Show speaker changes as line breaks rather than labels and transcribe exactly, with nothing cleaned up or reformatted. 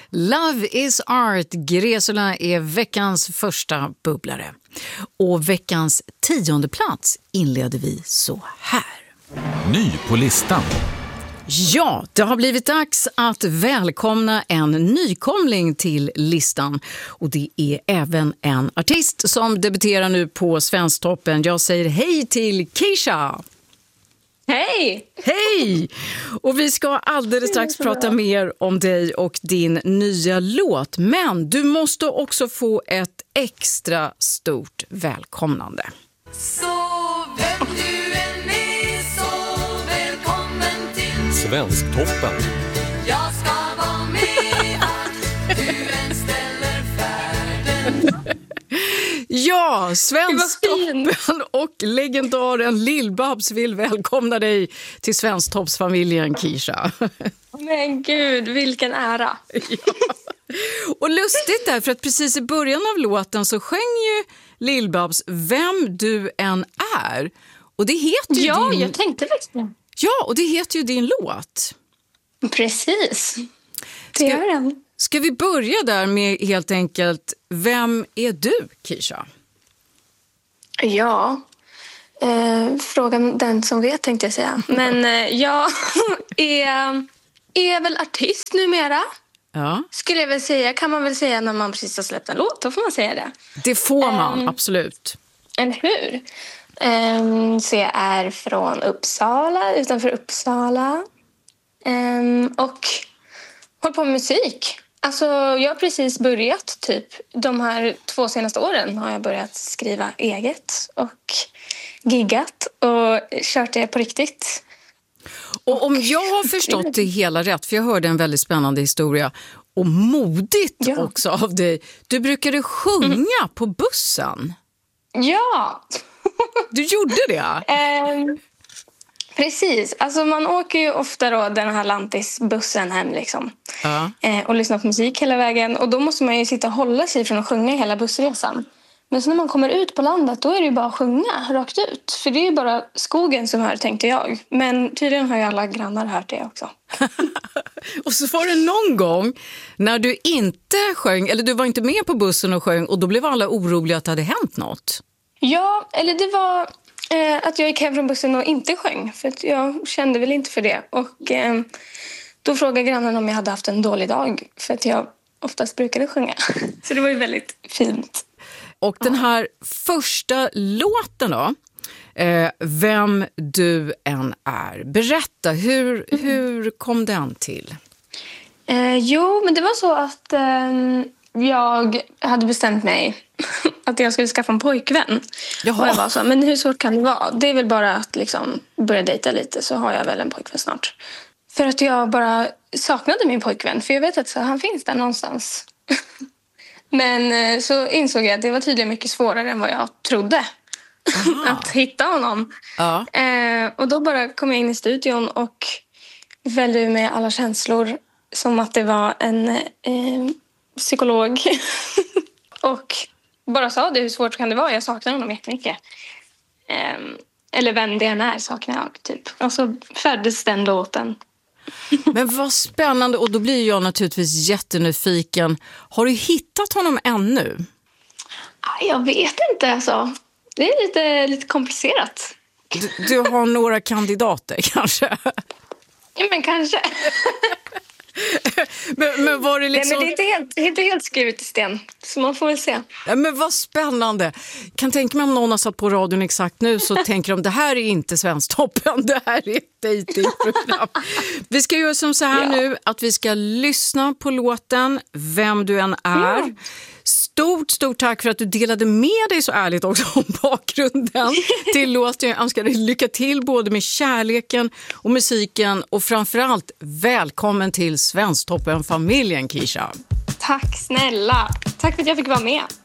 Love is art. Gresula är veckans första bubblare. Och veckans tionde plats inleder vi så här.
Ny på listan.
Ja, det har blivit dags att välkomna en nykomling till listan. Och det är även en artist som debuterar nu på Svensktoppen. Jag säger hej till Keisha!
Hej!
Hej! Och vi ska alldeles strax prata mer om dig och din nya låt. Men du måste också få ett extra stort välkomnande.
Så vem du än är så välkommen till
Svensktoppen.
Jag ska vara med vart du än ställer färden.
Ja, Svensktoppen och legendaren Lill-Babs vill välkomna dig till Svensktoppsfamiljen, Keisha.
Men gud, vilken ära.
Ja. Och lustigt där, för att precis i början av låten så sjöng ju Lill-Babs Vem du än är. Och det heter ju
Ja,
din...
jag tänkte faktiskt.
Ja, och det heter ju din låt.
Precis. Det
Ska...
gör den.
Ska vi börja där med helt enkelt, vem är du, Keisha?
Ja, eh, frågan den som vet tänkte jag säga. Men eh, jag är, är väl artist numera.
Ja.
Skulle jag väl säga, kan man väl säga när man precis har släppt en låt, då får man säga det.
Det får man,
um,
absolut.
Eller hur? Um, så jag är från Uppsala, utanför Uppsala. Um, och håller på med musik. Alltså, jag har precis börjat, typ. De här två senaste åren har jag börjat skriva eget och giggat och kört det på riktigt.
Och om jag har förstått det hela rätt, för jag hörde en väldigt spännande historia och modigt
ja.
också av dig. Du brukade sjunga mm. på bussen.
Ja!
Du gjorde det?
um, precis. Alltså man åker ju ofta då den här Lantis-bussen hem liksom.
Ja.
Eh, och lyssnar på musik hela vägen. Och då måste man ju sitta och hålla sig från att sjunga hela bussresan. Men så när man kommer ut på landet, då är det ju bara att sjunga rakt ut. För det är ju bara skogen som hör, tänkte jag. Men tydligen har ju alla grannar hört det också.
Och så var det någon gång när du inte sjöng, eller du var inte med på bussen och sjöng, och då blev alla oroliga att det hade hänt något.
Ja, eller det var eh, att jag gick hem från bussen och inte sjöng. För att jag kände väl inte för det. Och eh, då frågade grannen om jag hade haft en dålig dag. För att jag oftast brukade sjunga. Så det var ju väldigt fint.
Och den här första låten då, eh, Vem du än är. Berätta, hur, mm. hur kom den till?
Eh, jo, men det var så att eh, jag hade bestämt mig att jag skulle skaffa en pojkvän.
Jaha.
Och jag var så, men hur svårt kan det vara? Det är väl bara att liksom börja dejta lite, så har jag väl en pojkvän snart. För att jag bara saknade min pojkvän, för jag vet att så, han finns där någonstans. Men så insåg jag att det var tydligen mycket svårare än vad jag trodde att hitta honom.
Ja.
Eh, och då bara kom jag in i studion och vällde med alla känslor som att det var en eh, psykolog. Och bara sa det, hur svårt kan det vara? Jag saknar honom jättemycket. Eh, eller vem det än är saknar jag, typ. Och så föddes den låten.
Men vad spännande, och då blir jag naturligtvis jättenyfiken. Har du hittat honom ännu?
Jag vet inte, alltså. Det är lite, lite komplicerat.
Du, du har några kandidater kanske?
Ja, men kanske.
men, men var det liksom...
Nej, men det är inte helt, inte helt skrivet i sten. Så man får väl se.
Ja, men vad spännande. Kan tänka mig om någon har satt på radion exakt nu, så tänker de, det här är inte Svensktoppen, det här är ett dejtingprogram. Vi ska göra som så här ja. nu, att vi ska lyssna på låten Vem du än är. Ja. Stort, stort tack för att du delade med dig så ärligt också om bakgrunden till låten. Jag önskar dig lycka till både med kärleken och musiken, och framförallt välkommen till Svensktoppen-familjen, Keisha.
Tack snälla. Tack för att jag fick vara med.